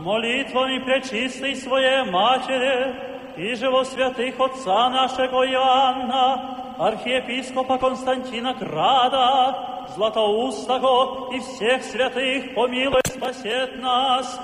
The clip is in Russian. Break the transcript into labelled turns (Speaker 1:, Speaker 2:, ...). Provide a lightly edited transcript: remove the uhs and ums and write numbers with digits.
Speaker 1: молитвами пречистой Своей Матери и живо святых Отца нашего Иоанна, архиепископа Константина Града, Златоустого и всех святых помилуй, спасет нас,